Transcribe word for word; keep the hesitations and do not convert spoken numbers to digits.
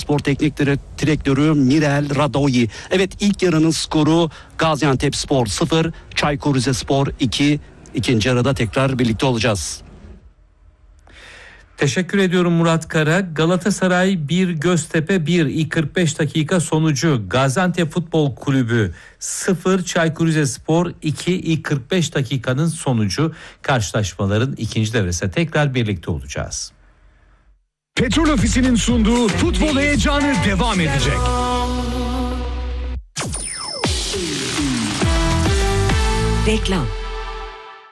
Spor Teknik Direktörü Mirel Radoyi. Evet, ilk yarının skoru Gaziantepspor sıfır, Çaykur Rizespor iki. İkinci yarıda tekrar birlikte olacağız. Teşekkür ediyorum Murat Kara. Galatasaray bir, Göztepe bir. İlk kırk beş dakika sonucu Gaziantep Futbol Kulübü sıfır, Çaykur Rizespor iki. İlk kırk beş dakikanın sonucu. Karşılaşmaların ikinci devresine tekrar birlikte olacağız. Petrol Ofisi'nin sunduğu futbol heyecanı devam edecek. Reklam.